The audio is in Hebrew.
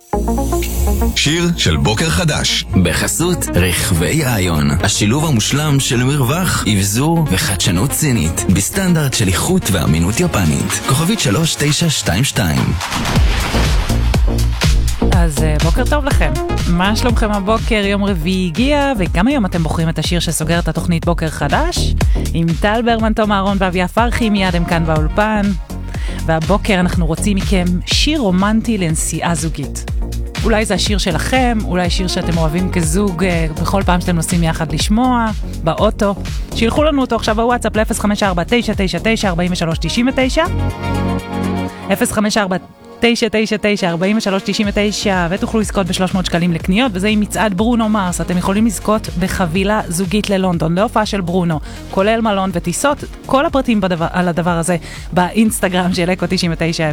שיר של בוקר חדש בחסות רכבי איון, השילוב המושלם של מרווח, אבזור וחדשנות סינית בסטנדרט של איכות ואמינות יפנית. כוכבית 3922. אז בוקר טוב לכם. מה שלומכם הבוקר? יום רביעי הגיע, וגם היום אתם בוחרים את השיר שסוגר את התוכנית בוקר חדש עם טל ברמן, תום אהרון ואביה פרחי. מיד הם כאן באולפן, והבוקר אנחנו רוצים מכם שיר רומנטי לנסיעה זוגית. אולי זה השיר שלכם, אולי שיר שאתם אוהבים כזוג בכל פעם שאתם נוסעים יחד לשמוע באוטו. שילחו לנו אותו עכשיו בוואטסאפ ל-054-999-4399 054-999-4399 ותוכלו לזכות ב-300 שקלים לקניות, וזה עם מצעד ברונו מרס. אתם יכולים לזכות בחבילה זוגית ללונדון, להופעה של ברונו, כולל מלון וטיסות. כל הפרטים על הדבר הזה באינסטגרם של אקו 99